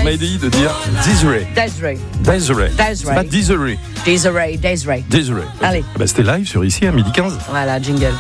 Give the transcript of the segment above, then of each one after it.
Amélie de dire Desiree. Desiree. C'est pas Desiree. Desiree. Allez. C'était live sur ici à 12h15. Voilà, jingle.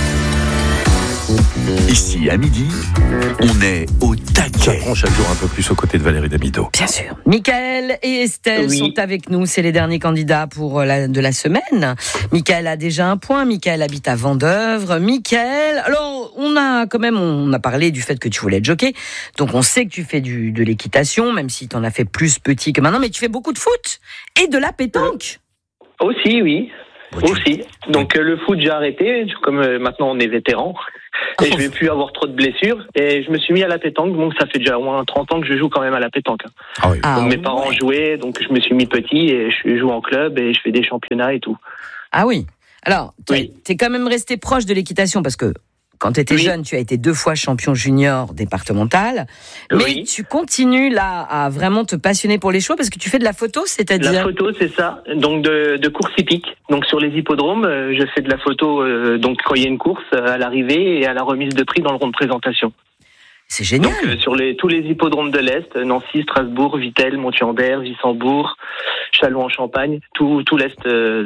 Ici, à midi, on est au taquet. J'apprends chaque jour un peu plus aux côtés de Valérie Damido. Bien sûr. Michael et Estelle sont avec nous. C'est les derniers candidats de la semaine. Michael a déjà un point. Michael habite à Vendeuvre. Michael, alors, on a parlé du fait que tu voulais être jockey. Donc, on sait que tu fais de l'équitation, même si tu en as fait plus petit que maintenant. Mais tu fais beaucoup de foot et de la pétanque. Aussi, oui. Aussi. Donc, le foot, j'ai arrêté. Comme maintenant, on est vétéran. Et je vais plus avoir trop de blessures. Et je me suis mis à la pétanque. Donc, ça fait déjà au moins 30 ans que je joue quand même à la pétanque. Ah oui. Donc, mes parents jouaient. Donc, je me suis mis petit et je joue en club et je fais des championnats et tout. Ah oui. Alors, t'es quand même resté proche de l'équitation parce que quand tu étais jeune, tu as été 2 fois champion junior départemental. Mais tu continues là à vraiment te passionner pour les chevaux parce que tu fais de la photo, c'est-à-dire... La photo, c'est ça. Donc de course hippique. Donc sur les hippodromes, je fais de la photo donc quand il y a une course à l'arrivée et à la remise de prix dans le rond de présentation. C'est génial. Donc sur tous les hippodromes de l'Est, Nancy, Strasbourg, Vittel, Monthieu-en-Berre, Wissembourg, Châlons-en-Champagne, tout l'Est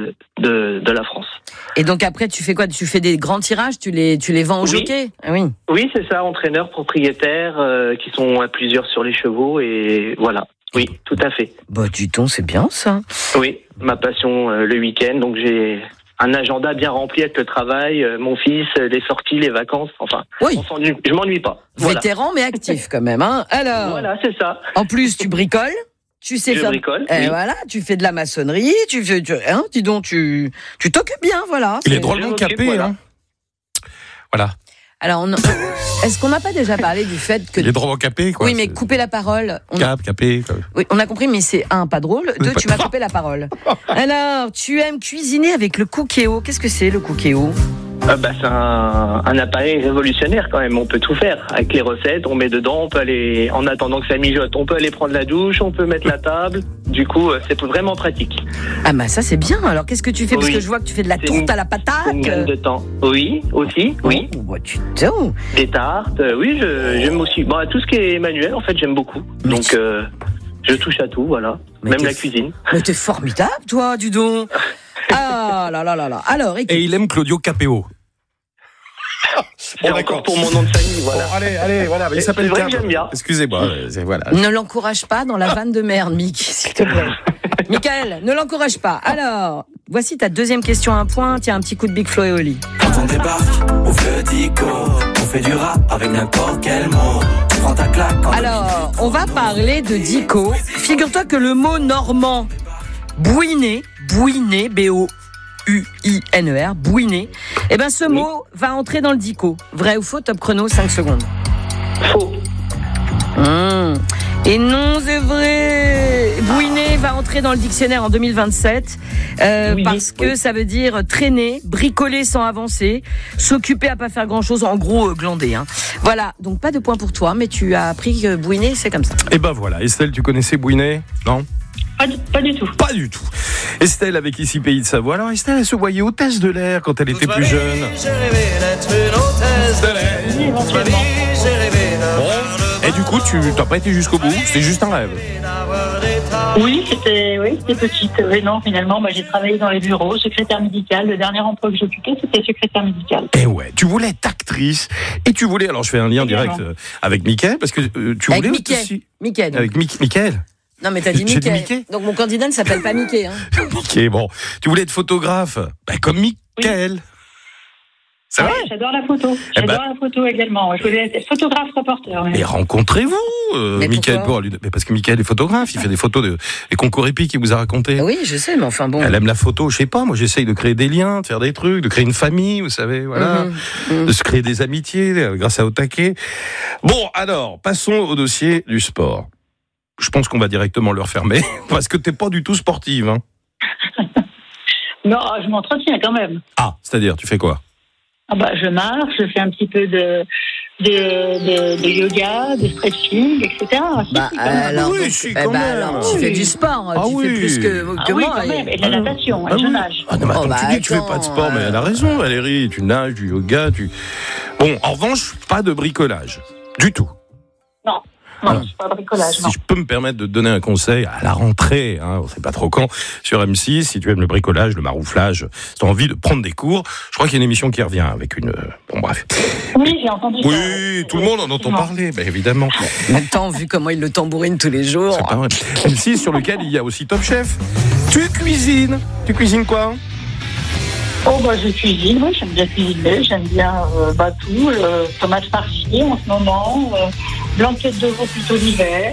de la France. Et donc après, tu fais quoi ? Tu fais des grands tirages ? Tu les vends aux jockeys ? Oui, c'est ça, entraîneurs, propriétaires qui sont à plusieurs sur les chevaux et voilà. Oui, tout à fait. Bah du ton, c'est bien ça. Oui, ma passion le week-end, donc j'ai un agenda bien rempli avec le travail, mon fils, les sorties, les vacances, enfin, je m'ennuie pas. Voilà. Vétéran mais actif quand même, hein. Alors. Voilà, c'est ça. En plus, tu bricoles. Tu sais faire. Bricole. Voilà, tu fais de la maçonnerie, dis donc, tu t'occupes bien, voilà. Il est drôlement capé, hein. Voilà. Alors, est-ce qu'on n'a pas déjà parlé du fait que... Il est drôlement capé, quoi. Oui, mais couper la parole... Capé. Quoi. Oui, on a compris, mais c'est 1, pas drôle. 2, tu m'as coupé la parole. Alors, tu aimes cuisiner avec le cookéo. Qu'est-ce que c'est, le cookéo ? C'est un appareil révolutionnaire quand même, on peut tout faire. Avec les recettes, on met dedans, on peut aller, en attendant que ça mijote, on peut aller prendre la douche, on peut mettre la table. Du coup, c'est vraiment pratique. Ah ça c'est bien. Alors qu'est-ce que tu fais ? Parce que je vois que tu fais de la tourte à la patate. C'est une gamme de temps. Oui, aussi, oui. Des tartes, oui, j'aime aussi. Tout ce qui est manuel, en fait, j'aime beaucoup. Donc, je touche à tout, voilà. Même la cuisine. Mais t'es formidable, toi, dis donc. Ah là. Alors, écoute. Et il aime Claudio Capéo. C'est encore pour mon nom de famille, voilà. Bon, allez, voilà. Il s'appelle Cap. J'aime bien. Excusez-moi, voilà. Ne l'encourage pas dans la vanne de merde, Mick, s'il te plaît. Michael, ne l'encourage pas. Alors, voici ta deuxième question à un point. Tiens, un petit coup de Big Flo et Oli. Quand on débarque, on fait dico, on fait du rap avec n'importe quel mot. Prends ta claque. Alors, on va parler de dico. Figure-toi que le mot normand, bouiner, B-O-U-I-N-E-R, bouiner, ce mot va entrer dans le dico. Vrai ou faux, top chrono, 5 secondes. Faux. Et non, c'est vrai. Bouiner va entrer dans le dictionnaire en 2027 parce que ça veut dire traîner, bricoler sans avancer, s'occuper à pas faire grand-chose, en gros glander. Hein. Voilà, donc pas de point pour toi, mais tu as appris que bouiner, c'est comme ça. Et voilà, Estelle, tu connaissais bouiner ? Non ? Pas du tout. Pas du tout. Estelle avec ici Pays de Savoie. Alors Estelle, elle se voyait hôtesse de l'air quand elle était plus jeune. J'ai rêvé d'être une hôtesse de l'air. J'ai rêvé Et du coup, tu n'as pas été jusqu'au bout. C'était juste un rêve. Oui, c'était petite. Non, finalement, j'ai travaillé dans les bureaux, secrétaire médicale. Le dernier emploi que j'occupais, c'était secrétaire médicale. Et ouais, tu voulais être actrice. Et tu voulais, alors je fais un lien direct avec Mickaël, parce que tu voulais aussi... Mickaël. Avec Mickaël. Non, mais t'as dit Mickey. Donc mon candidat ne s'appelle pas Mickey. Hein. Mickey, bon. Tu voulais être photographe, comme Mickaël. Oui. C'est vrai ? J'adore la photo. J'adore la photo également. Je voulais être photographe-reporter. Mais rencontrez-vous, Mickaël. Mais parce que Mickaël est photographe, il fait des photos des concours hippiques qu'il vous a raconté. Oui, je sais, mais enfin bon. Elle aime la photo, je sais pas. Moi, j'essaye de créer des liens, de faire des trucs, de créer une famille, vous savez, voilà. De se créer des amitiés grâce à Au Taquet. Bon, alors, passons au dossier du sport. Je pense qu'on va directement le refermer, parce que t'es pas du tout sportive, hein. Non, je m'entretiens quand même. Ah, c'est-à-dire, tu fais quoi ? Je marche, je fais un petit peu de yoga, de stretching, etc. Alors, tu fais du sport, tu fais plus que moi. Quand même, et de la natation, je nage. Ah non, mais attends, tu dis que tu fais pas de sport, mais elle a raison, Valérie, tu nages, du yoga, Bon, en revanche, pas de bricolage, du tout. Non. Non, c'est pas bricolage, non. Si je peux me permettre de te donner un conseil à la rentrée, on sait pas trop quand, sur M6, si tu aimes le bricolage, le marouflage, si tu as envie de prendre des cours, je crois qu'il y a une émission qui revient avec une... Bon, bref. Oui, j'ai entendu ça. Oui, tout le monde en entend parler, évidemment. Maintenant, vu comment il le tambourinent tous les jours... C'est pas vrai. M6 sur lequel il y a aussi Top Chef. Tu cuisines quoi? Je cuisine, oui, j'aime bien cuisiner, j'aime bien tout, tomates farcies en ce moment, blanquettes de veau plutôt d'hiver,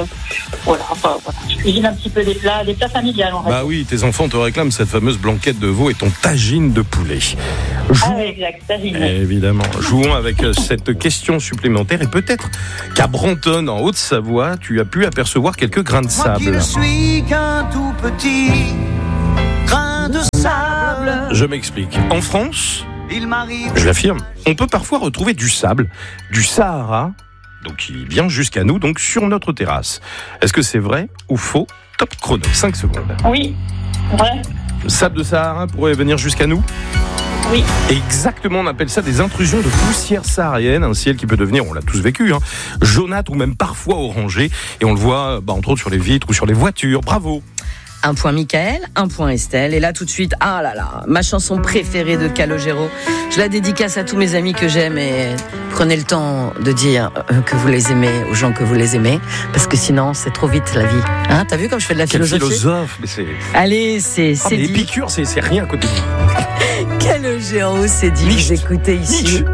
je cuisine un petit peu des plats familiales en fait. Oui, tes enfants te réclament cette fameuse blanquette de veau et ton tagine de poulet. Exact, tagine. Évidemment, jouons avec cette question supplémentaire et peut-être qu'à Brantôme, en Haute-Savoie, tu as pu apercevoir quelques grains de sable. Moi qui ne suis qu'un tout petit grain de sable. Je m'explique. En France, Il m'arrive. je l'affirme, on peut parfois retrouver du sable, du Sahara, donc qui vient jusqu'à nous, donc sur notre terrasse. Est-ce que c'est vrai ou faux? Top chrono, 5 secondes. Oui, vrai. Le sable de Sahara pourrait venir jusqu'à nous? Oui. Exactement, on appelle ça des intrusions de poussière saharienne, un ciel qui peut devenir, on l'a tous vécu, jaunâtre ou même parfois orangé, et on le voit entre autres sur les vitres ou sur les voitures. Bravo. Un point Mickaël, un point Estelle. Et là, tout de suite, ma chanson préférée de Calogero. Je la dédicace à tous mes amis que j'aime et prenez le temps de dire que vous les aimez aux gens que vous les aimez, parce que sinon, c'est trop vite la vie. T'as vu comme je fais de la philosophie? Quel philosophe, mais c'est... Allez, c'est les dit. piqûres, c'est rien à côté de... Calogero, c'est dit. Vous écoutez ici